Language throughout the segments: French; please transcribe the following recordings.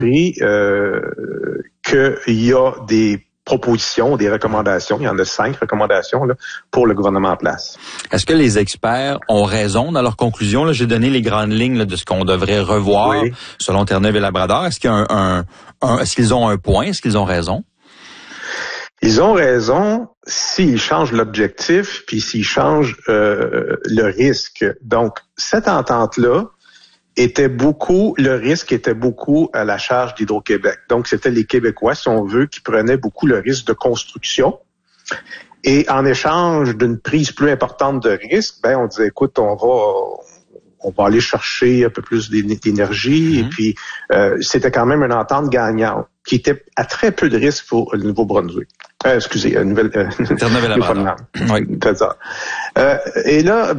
qu'il y a des propositions, des recommandations. Il y en a 5 recommandations là, pour le gouvernement en place. Est-ce que les experts ont raison dans leurs conclusions? Là, j'ai donné les grandes lignes là, de ce qu'on devrait revoir selon Terre-Neuve et Labrador. Est-ce qu'il y a est-ce qu'ils ont un point? Est-ce qu'ils ont raison? Ils ont raison s'ils changent l'objectif puis s'ils changent le risque. Donc, cette entente-là, le risque était beaucoup à la charge d'Hydro-Québec. Donc, c'était les Québécois, si on veut, qui prenaient beaucoup le risque de construction. Et en échange d'une prise plus importante de risque, on disait, écoute, on va aller chercher un peu plus d'énergie. Et puis, c'était quand même une entente gagnante qui était à très peu de risque pour le Nouveau-Brunswick. Terre-Neuve et Labrador. Oui, c'est ça. Et là,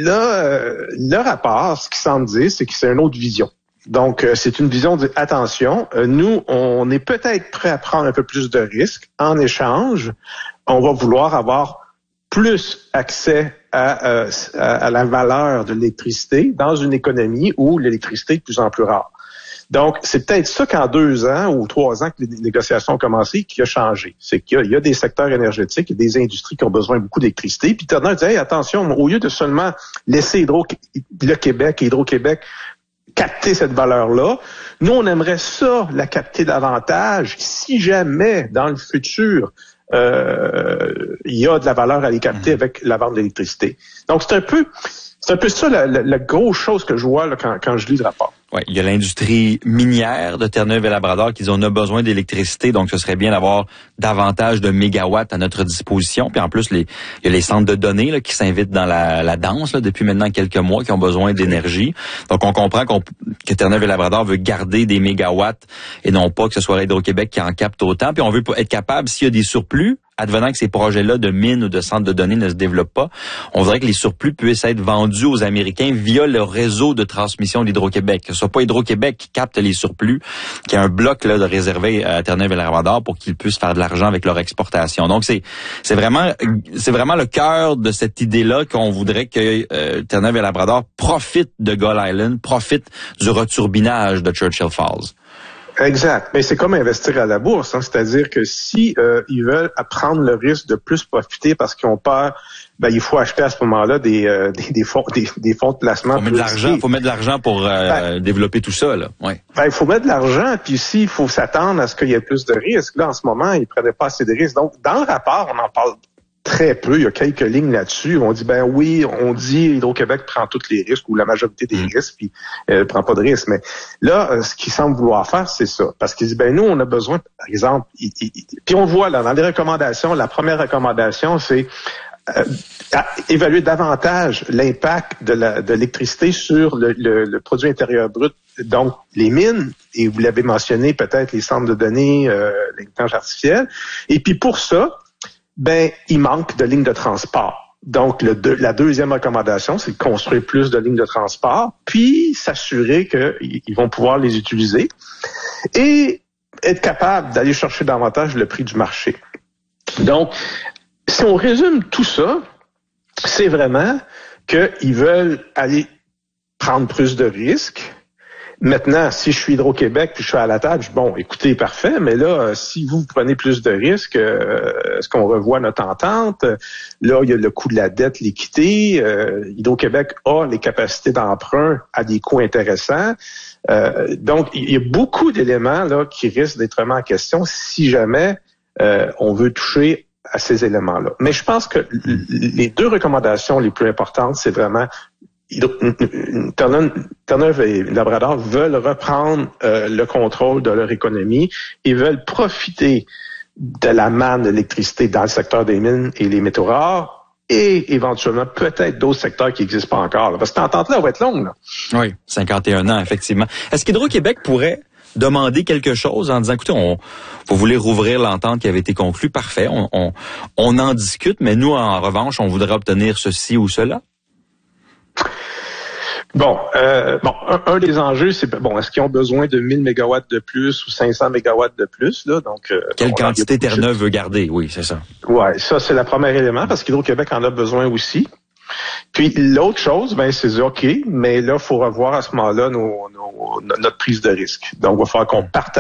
le rapport, ce qu'il semble dire, c'est que c'est une autre vision. Donc, c'est une vision de attention, nous, on est peut-être prêt à prendre un peu plus de risques. En échange, on va vouloir avoir plus accès à la valeur de l'électricité dans une économie où l'électricité est de plus en plus rare. Donc, c'est peut-être ça qu'en 2 ans ou 3 ans que les négociations ont commencé qui a changé. C'est qu'il y a des secteurs énergétiques, il y a des industries qui ont besoin beaucoup d'électricité. Puis Turner dit, hey, attention, au lieu de seulement laisser le Québec et Hydro-Québec capter cette valeur-là, nous, on aimerait ça la capter davantage si jamais, dans le futur, il y a de la valeur à les capter avec la vente d'électricité. Donc, c'est un peu ça la grosse chose que je vois là, quand je lis le rapport. Ouais, il y a l'industrie minière de Terre-Neuve et Labrador qui dit on a besoin d'électricité, donc ce serait bien d'avoir davantage de mégawatts à notre disposition. Puis en plus, il y a les centres de données là, qui s'invitent dans la danse là, depuis maintenant quelques mois, qui ont besoin d'énergie. Donc on comprend que Terre-Neuve et Labrador veut garder des mégawatts et non pas que ce soit Hydro-Québec qui en capte autant. Puis on veut être capable, s'il y a des surplus, advenant que ces projets-là de mines ou de centres de données ne se développent pas, on voudrait que les surplus puissent être vendus aux Américains via le réseau de transmission d'Hydro-Québec. Que ce soit pas Hydro-Québec qui capte les surplus, qui a un bloc là de réservé à Terre-Neuve et Labrador pour qu'ils puissent faire de l'argent avec leur exportation. Donc c'est vraiment le cœur de cette idée-là qu'on voudrait que Terre-Neuve et Labrador profitent de Gull Island, profitent du returbinage de Churchill Falls. Exact. Mais c'est comme investir à la bourse, hein. C'est-à-dire que si ils veulent prendre le risque de plus profiter parce qu'ils ont peur, il faut acheter à ce moment-là des fonds de placement. Faut mettre de l'argent pour développer tout ça, là. Ouais. Il faut mettre de l'argent, puis ici, il faut s'attendre à ce qu'il y ait plus de risques. Là, en ce moment, ils prenaient pas assez de risques. Donc, dans le rapport, on en parle très peu. Il y a quelques lignes là-dessus. On dit, on dit Hydro-Québec prend tous les risques ou la majorité des risques, puis prend pas de risques. Mais là, ce qu'ils semblent vouloir faire, c'est ça. Parce qu'ils disent, nous, on a besoin, par exemple, puis on voit là, dans les recommandations, la première recommandation, c'est évaluer davantage l'impact de l'électricité sur le produit intérieur brut. Donc, les mines, et vous l'avez mentionné, peut-être les centres de données, l'intelligence artificielle. Et puis pour ça, il manque de lignes de transport. Donc, la deuxième recommandation, c'est de construire plus de lignes de transport, puis s'assurer qu'ils vont pouvoir les utiliser et être capable d'aller chercher davantage le prix du marché. Donc, si on résume tout ça, c'est vraiment qu'ils veulent aller prendre plus de risques. Maintenant, si je suis Hydro-Québec puis je suis à la table, écoutez, parfait, mais là, si vous prenez plus de risques, est-ce qu'on revoit notre entente? Là, il y a le coût de la dette, l'équité. Hydro-Québec a les capacités d'emprunt à des coûts intéressants. Donc, il y a beaucoup d'éléments là qui risquent d'être remis en question si jamais on veut toucher à ces éléments-là. Mais je pense que les 2 recommandations les plus importantes, c'est vraiment Terre-Neuve et Labrador veulent reprendre le contrôle de leur économie et veulent profiter de la manne d'électricité dans le secteur des mines et les métaux rares et éventuellement peut-être d'autres secteurs qui n'existent pas encore. Là. Parce que cette entente-là va être longue. Là. Oui, 51 ans, effectivement. Est-ce qu'Hydro-Québec pourrait demander quelque chose en disant, écoutez, vous voulez rouvrir l'entente qui avait été conclue, parfait, on en discute, mais nous, en revanche, on voudrait obtenir ceci ou cela? Un des enjeux, c'est est-ce qu'ils ont besoin de 1000 mégawatts de plus ou 500 mégawatts de plus là? Donc quelle quantité Terre-Neuve veut garder? Oui, c'est ça. Ouais, ça c'est le premier élément parce qu'Hydro-Québec en a besoin aussi. Puis l'autre chose, c'est OK, mais là, il faut revoir à ce moment-là notre prise de risque. Donc, il va falloir qu'on partage